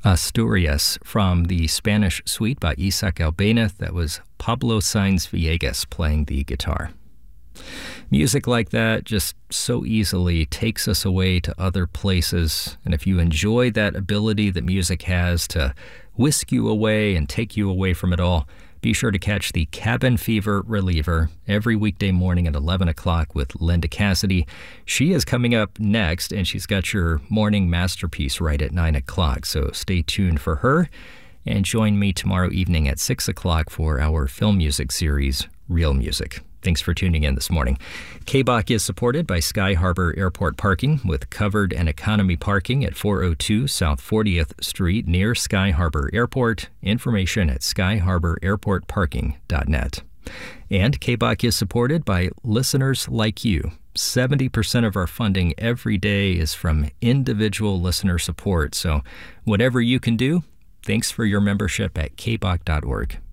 Asturias from the Spanish suite by Isaac Albéniz. That was Pablo Sainz Villegas playing the guitar. Music like that just so easily takes us away to other places, and if you enjoy that ability that music has to whisk you away and take you away from it all, be sure to catch the Cabin Fever Reliever every weekday morning at 11 o'clock with Linda Cassidy. She is coming up next, and she's got your morning masterpiece right at 9 o'clock, so stay tuned for her. And join me tomorrow evening at 6 o'clock for our film music series, Real Music. Thanks for tuning in this morning. KBOC is supported by Sky Harbor Airport Parking with covered and economy parking at 402 South 40th Street near Sky Harbor Airport. Information at skyharbor.airportparking.net. And KBOC is supported by listeners like you. 70% of our funding every day is from individual listener support. So whatever you can do, thanks for your membership at kboc.org.